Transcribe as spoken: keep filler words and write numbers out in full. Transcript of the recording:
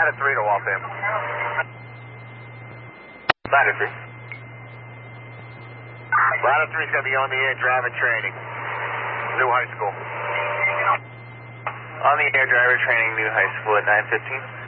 Ladder three to Waltham. Ladder three. Ladder three's going to be on the air driver training. New high school. On the air driver training, New High School at nine fifteen.